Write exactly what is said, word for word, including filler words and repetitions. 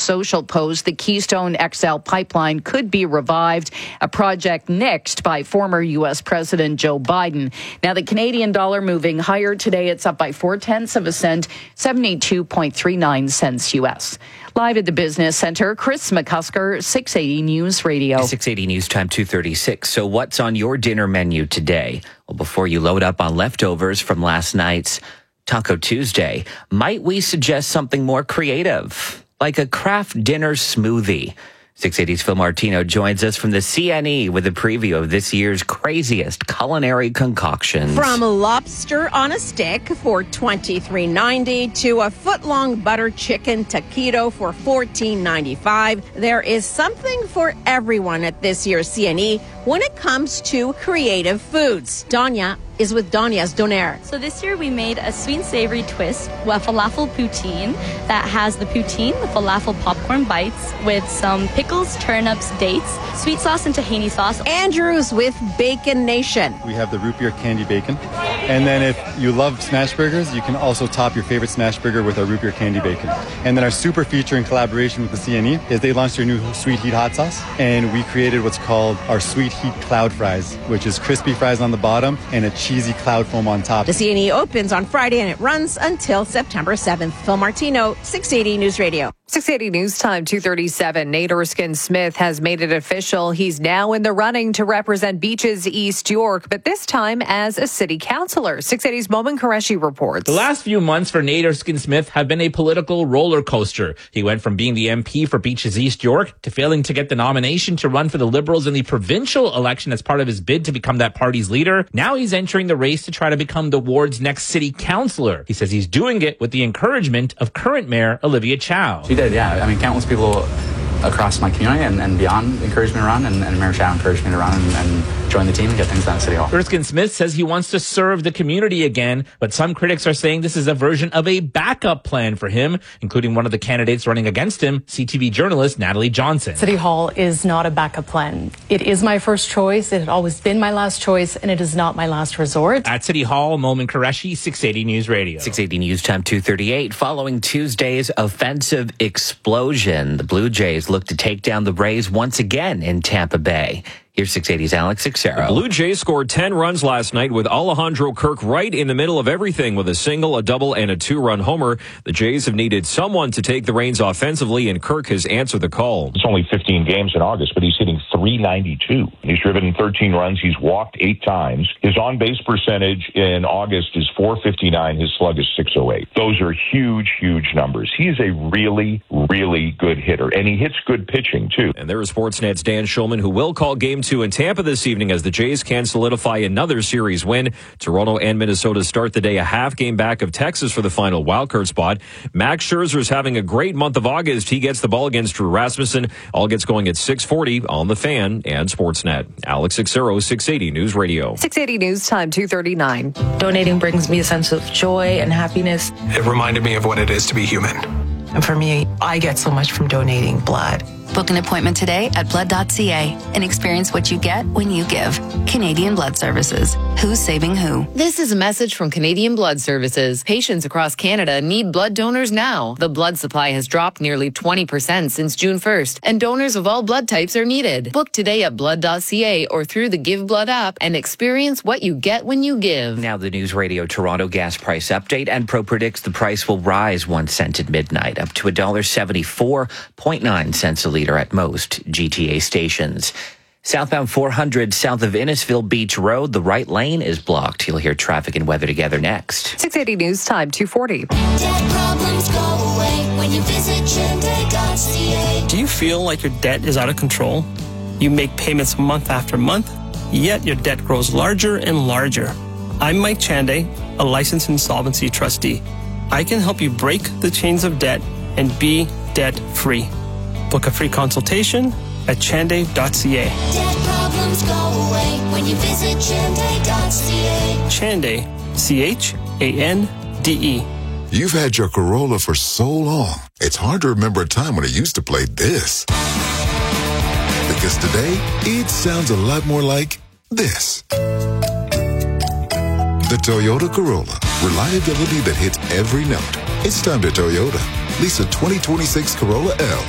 Social Post, the Keystone X L pipeline could be revived, a project nixed by former U S President Joe Biden. Now, the Canadian dollar moving higher today. It's up by four-tenths of a cent, seventy-two point three nine cents U S. Live at the Business Center, Chris McCusker, six eighty News Radio. six eighty News Time, two thirty-six. So what's on your dinner menu today? Well, before you load up on leftovers from last night's Taco Tuesday, might we suggest something more creative, like a craft dinner smoothie? six eighty's Phil Martino joins us from the C N E with a preview of this year's craziest culinary concoctions. From lobster on a stick for twenty-three ninety to a foot-long butter chicken taquito for fourteen ninety-five, there is something for everyone at this year's C N E when it comes to creative foods. Danya is with Danya's Donair. So this year we made a sweet and savory twist with falafel poutine that has the poutine, the falafel popcorn bites with some pickles, turnips, dates, sweet sauce and tahini sauce. Andrew's with Bacon Nation. We have the root beer candy bacon. And then if you love smash burgers, you can also top your favorite smash burger with our root beer candy bacon. And then our super feature in collaboration with the C N E is they launched their new sweet heat hot sauce. And we created what's called our sweet heat cloud fries, which is crispy fries on the bottom and a cheesy cloud foam on top. The C N E opens on Friday and it runs until September seventh. Phil Martino, six eighty News Radio. six eighty News Time, two thirty-seven. Nate Erskine-Smith has made it official. He's now in the running to represent Beaches East York, but this time as a city councillor. six eighty's Momin Qureshi reports. The last few months for Nate Erskine-Smith have been a political roller coaster. He went from being the M P for Beaches East York to failing to get the nomination to run for the Liberals in the provincial election as part of his bid to become that party's leader. Now he's entering the race to try to become the ward's next city councillor. He says he's doing it with the encouragement of current mayor Olivia Chow. She did, yeah. I mean, countless people across my community and, and beyond encouraged me to run, and, and Mayor Chow encouraged me to run and, and join the team and get things done at City Hall. Erskine-Smith says he wants to serve the community again, but some critics are saying this is a version of a backup plan for him, including one of the candidates running against him, C T V journalist Natalie Johnson. City Hall is not a backup plan. It is my first choice. It had always been my last choice, and it is not my last resort. At City Hall, Momin Qureshi, six eighty News Radio. six eighty News Time, two thirty-eight. Following Tuesday's offensive explosion, the Blue Jays look to take down the Rays once again in Tampa Bay. Here's six eighty's Alex Sixero. The Blue Jays scored ten runs last night with Alejandro Kirk right in the middle of everything with a single, a double, and a two-run homer. The Jays have needed someone to take the reins offensively, and Kirk has answered the call. It's only fifteen games in August, but he's hitting three ninety-two. He's driven thirteen runs. He's walked eight times. His on-base percentage in August is four fifty-nine. His slug is six oh eight. Those are huge, huge numbers. He is a really, really good hitter, and he hits good pitching, too. And there is Sportsnet's Dan Schulman, who will call Game two in Tampa this evening as the Jays can solidify another series win. Toronto and Minnesota start the day a half game back of Texas for the final wildcard spot. Max Scherzer is having a great month of August. He gets the ball against Drew Rasmussen. All gets going at six forty on The Fan and Sportsnet. Alex Sixero, six eighty News Radio. six eighty News Time, two thirty-nine. Donating brings me a sense of joy and happiness. It reminded me of what it is to be human. And for me, I get so much from donating blood. Book an appointment today at blood dot c a and experience what you get when you give. Canadian Blood Services. Who's saving who? This is a message from Canadian Blood Services. Patients across Canada need blood donors now. The blood supply has dropped nearly twenty percent since June first, and donors of all blood types are needed. Book today at blood dot c a or through the Give Blood app and experience what you get when you give. Now the News Radio Toronto gas price update. Enpro predicts the price will rise one cent at midnight, up to one dollar seventy-four point nine cents a liter at most G T A stations. Southbound four hundred south of Innisfil Beach Road, the right lane is blocked. You'll hear traffic and weather together next. six eighty News Time, two forty. Debt problems go away when you visit chende dot c a. Do you feel like your debt is out of control? You make payments month after month, yet your debt grows larger and larger. I'm Mike Chande, a licensed insolvency trustee. I can help you break the chains of debt and be debt-free. Book a free consultation at chande dot c a. Debt problems go away when you visit chende dot c a. Chande, C H A N D E. You've had your Corolla for so long, it's hard to remember a time when it used to play this. Because today, it sounds a lot more like this. The Toyota Corolla. Reliability that hits every note. It's time to Toyota. Lease a twenty twenty-six Corolla L